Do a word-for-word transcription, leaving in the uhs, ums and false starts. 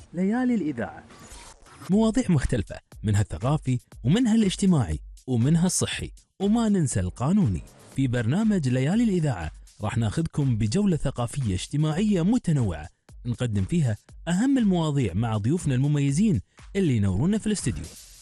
ليالي الإذاعة، مواضيع مختلفة، منها الثقافي ومنها الاجتماعي ومنها الصحي، وما ننسى القانوني. في برنامج ليالي الإذاعة راح ناخذكم بجولة ثقافية اجتماعية متنوعة، نقدم فيها أهم المواضيع مع ضيوفنا المميزين اللي ينورونا في الاستديو.